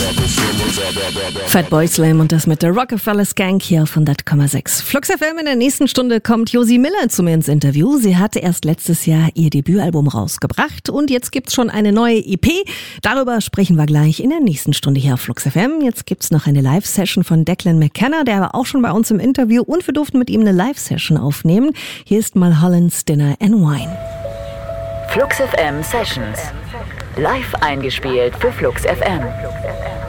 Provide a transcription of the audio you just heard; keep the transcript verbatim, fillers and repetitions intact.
Fatboy Slim und das mit der Rockefeller Skank hier auf hundert Komma sechs. Flux F M. In der nächsten Stunde kommt Josie Miller zu mir ins Interview. Sie hatte erst letztes Jahr ihr Debütalbum rausgebracht und jetzt gibt's schon eine neue E P. Darüber sprechen wir gleich in der nächsten Stunde hier auf Flux F M. Jetzt gibt's noch eine Live-Session von Declan McKenna, der war auch schon bei uns im Interview und wir durften mit ihm eine Live-Session aufnehmen. Hier ist Mulholland's Dinner and Wine. Flux F M Sessions. Live eingespielt für Flux F M.